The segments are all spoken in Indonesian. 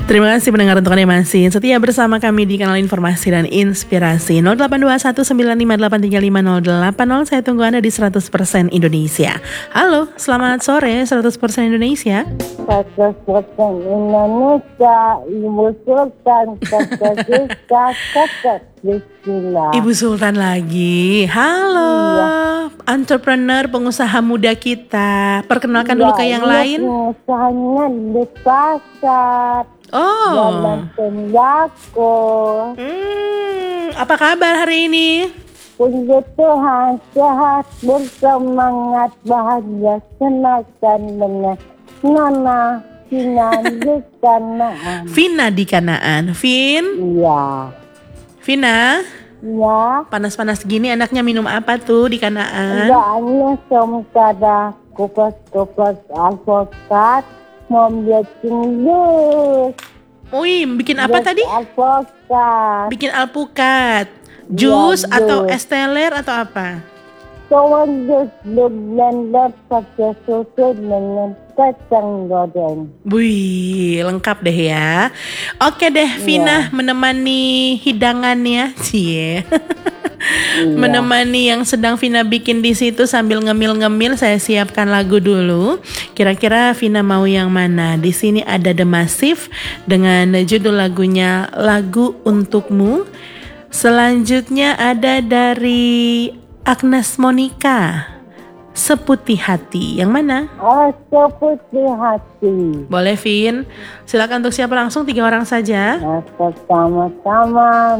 Terima kasih pendengar untuk Anda masih setia bersama kami di kanal Informasi dan Inspirasi 0821983580. Saya tunggu Anda di 100% Indonesia. Halo, selamat sore 100% Indonesia. 100% Indonesia, Ibu Sultan, kakak Desa, kakak Priscilla. Ibu Sultan lagi. Halo, Iya. entrepreneur, pengusaha muda kita. Perkenalkan dulu ke yang lain. Pengusahanya di pasar, jalan sembako. Apa kabar hari ini? Puji Tuhan, sehat, bersemangat, bahagia, senang dan benar. Nana, Vina di Kanaan. Vina di Kanaan. Vin? Iya. Vina? Ya. Panas-panas gini anaknya minum apa tuh di Kanaan? Enggaknya semkada kupas-kupas alpukat, mau bikin jus. Wih, bikin apa Jus tadi? Alpukat. Bikin alpukat. Jus Ya, atau jus. es teler atau apa? Soal jus di blender pakai susu dengan kacang goreng. Wih, lengkap deh ya. Oke deh, Vina menemani hidangannya, cie. Menemani yang sedang Vina bikin di situ sambil ngemil-ngemil. Saya siapkan lagu dulu. Kira-kira Vina mau yang mana? Di sini ada The Massive dengan judul lagunya Lagu Untukmu. Selanjutnya ada dari Agnes Monica, Seputih Hati. Yang mana? Seputih hati. Boleh, Vin. Silakan untuk siapa langsung 3 orang saja. Sama-sama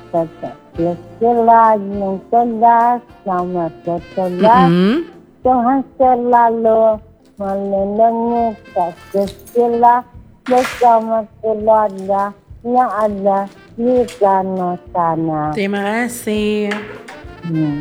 Priscilla yang cerdas, sama cerdas. Tuhan selalu melindungi Kak Priscilla bersama keluarga yang ada di sana. Terima kasih.